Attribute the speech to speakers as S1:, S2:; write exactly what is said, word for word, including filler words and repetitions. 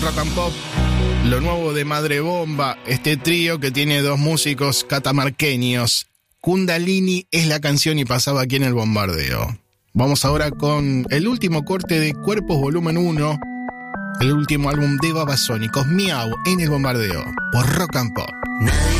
S1: en Rock and Pop. Lo nuevo de Madre Bomba, este trío que tiene dos músicos catamarqueños. Kundalini es la canción y pasaba aquí en el bombardeo. Vamos ahora con el último corte de Cuerpos Volumen uno, el último álbum de Babasónicos, Miau, en el bombardeo, por Rock and Pop.
S2: Nadie